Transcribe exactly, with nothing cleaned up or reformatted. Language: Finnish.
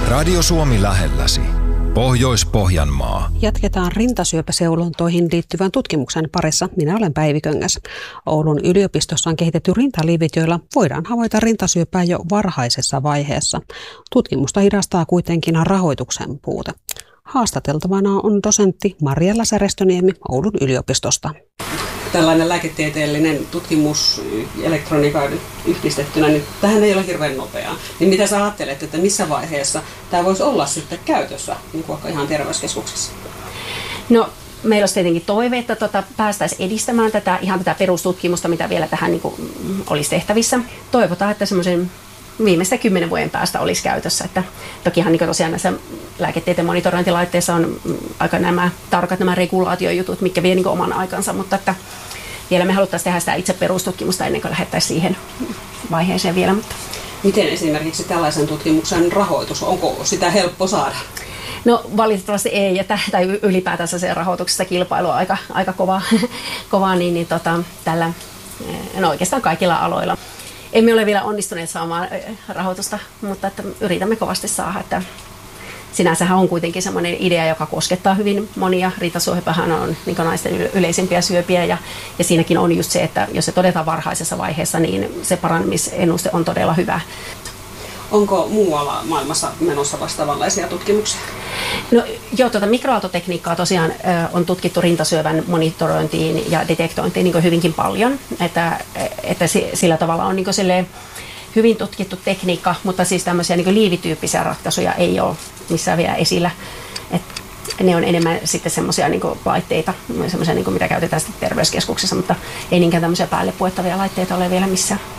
Radio Suomi lähelläsi. Pohjois-Pohjanmaa. Jatketaan rintasyöpäseulontoihin liittyvän tutkimuksen parissa. Minä olen Päivi Köngäs. Oulun yliopistossa on kehitetty rintaliivit, joilla voidaan havaita rintasyöpää jo varhaisessa vaiheessa. Tutkimusta hidastaa kuitenkin rahoituksen puute. Haastateltavana on dosentti Marjella Särestöniemi Oulun yliopistosta. Tällainen lääketieteellinen tutkimus elektroniikan yhdistettynä, niin tähän ei ole hirveän nopeaa. Niin mitä sä ajattelet, että missä vaiheessa tämä voisi olla sitten käytössä, niin kuin vaikka ihan terveyskeskuksessa? No, meillä olisi tietenkin toive, että tuota, päästäisiin edistämään tätä, ihan tätä perustutkimusta, mitä vielä tähän niin kuin, olisi tehtävissä. Toivotaan, että semmoisen viimeistä kymmenen vuoden päästä olisi käytössä. Että tokihan niin tosiaan näissä lääketieteen monitorointilaitteissa on aika nämä tarkat nämä regulaatiojutut, mitkä vie niin oman aikansa, mutta että vielä me haluttaisiin tehdä sitä itse perustutkimusta ennen kuin lähdettäisiin siihen vaiheeseen vielä. Mutta. Miten esimerkiksi tällaisen tutkimuksen rahoitus, onko sitä helppo saada? No valitettavasti ei, että, tai ylipäätänsä se rahoituksesta kilpailu on aika, aika kova, kova niin, niin tota, tällä, no oikeastaan kaikilla aloilla. Emme ole vielä onnistuneet saamaan rahoitusta, mutta että yritämme kovasti saada. Että sinänsähän on kuitenkin sellainen idea, joka koskettaa hyvin monia. Rintasyöpähän on niin naisten yleisimpiä syöpiä ja, ja siinäkin on just se, että jos se todetaan varhaisessa vaiheessa, niin se paranemis-ennuste on todella hyvä. Onko muualla maailmassa menossa vastaavanlaisia tutkimuksia? No joo, tuota mikroaaltotekniikkaa tosiaan ö, on tutkittu rintasyövän monitorointiin ja detektointiin niin hyvinkin paljon, että, että sillä tavalla on niin silleen hyvin tutkittu tekniikka, mutta siis tämmöisiä niin liivityyppisiä ratkaisuja ei ole missään vielä esillä. Et ne on enemmän sitten semmoisia niin laitteita, semmoisia, niin mitä käytetään sitten terveyskeskuksessa, mutta ei niinkään tämmöisiä päälle puettavia laitteita ole vielä missään.